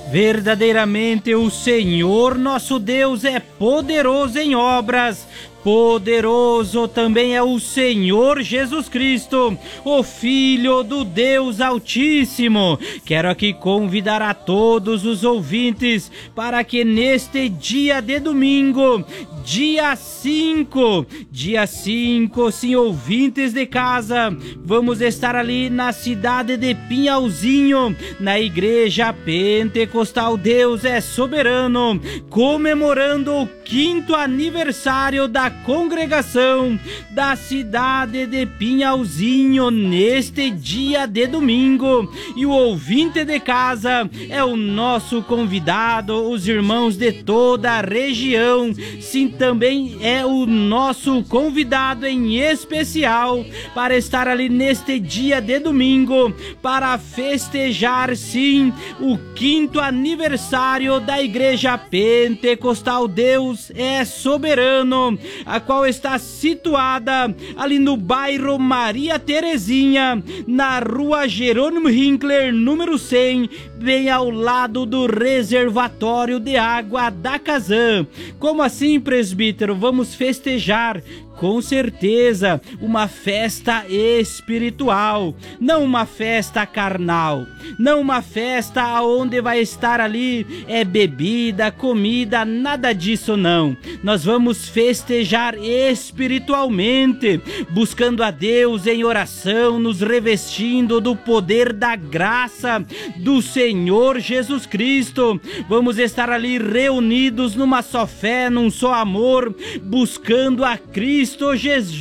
Verdadeiramente o Senhor nosso Deus é poderoso em obras. Poderoso também é o Senhor Jesus Cristo, o Filho do Deus Altíssimo. Quero aqui convidar a todos os ouvintes para que neste dia de domingo, dia 5, sim, ouvintes de casa, vamos estar ali na cidade de Pinhalzinho, na Igreja Pentecostal Deus é Soberano, comemorando o 5º aniversário da congregação da cidade de Pinhalzinho neste dia de domingo. E o ouvinte de casa é o nosso convidado, os irmãos de toda a região, sim, também é o nosso convidado em especial para estar ali neste dia de domingo para festejar, sim, o 5º aniversário da Igreja Pentecostal Deus é Soberano, a qual está situada ali no bairro Maria Terezinha, na rua Jerônimo Hinkler, número 100, bem ao lado do reservatório de água da Kazan. Como assim, presbítero? Vamos festejar, com certeza, uma festa espiritual, não uma festa carnal, não uma festa onde vai estar ali bebida, comida, nada disso não. Nós vamos festejar espiritualmente, buscando a Deus em oração, nos revestindo do poder da graça do Senhor Jesus Cristo. Vamos estar ali reunidos numa só fé, num só amor, buscando a Cristo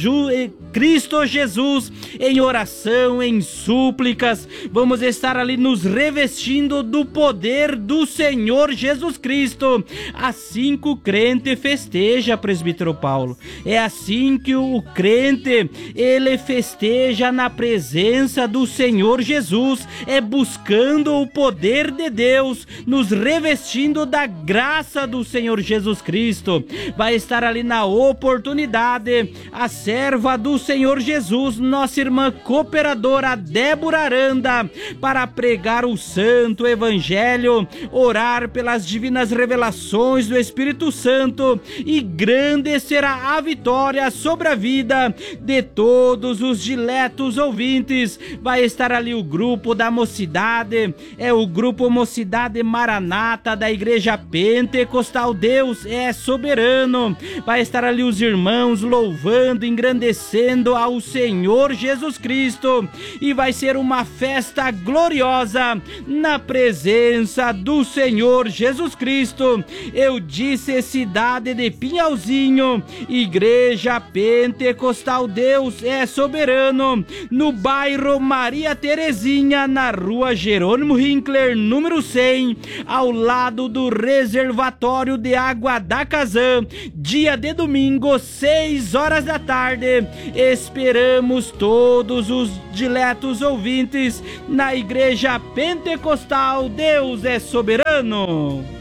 Jesus em oração, em súplicas. Vamos estar ali nos revestindo do poder do Senhor Jesus Cristo. Assim que o crente festeja, presbítero Paulo. É assim que o crente, ele festeja na presença do Senhor Jesus, é buscando o poder de Deus, nos revestindo da graça do Senhor Jesus Cristo. Vai estar ali na oportunidade a serva do Senhor Jesus, nossa irmã cooperadora Débora Aranda, para pregar o santo evangelho, orar pelas divinas revelações do Espírito Santo, e grande será a vitória sobre a vida de todos os diletos ouvintes. Vai estar ali o grupo da mocidade, é o grupo Mocidade Maranata da Igreja Pentecostal Deus é Soberano. Vai estar ali os irmãos louvando, engrandecendo ao Senhor Jesus Cristo, e vai ser uma festa gloriosa na presença do Senhor Jesus Cristo. Eu disse cidade de Pinhalzinho, Igreja Pentecostal Deus é Soberano, no bairro Maria Terezinha, na rua Jerônimo Hinkler, número 100, ao lado do reservatório de água da Kazan, dia de domingo, 6 horas da tarde. Esperamos todos os diletos ouvintes na Igreja Pentecostal Deus é Soberano.